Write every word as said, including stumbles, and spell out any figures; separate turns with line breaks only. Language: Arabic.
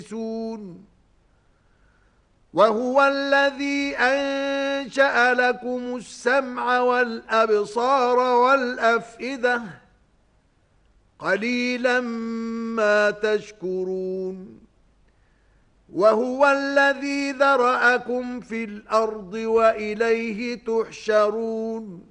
وهو الذي أنشأ لكم السمع والأبصار والأفئدة قليلا ما تشكرون وهو الذي ذرأكم في الأرض وإليه تحشرون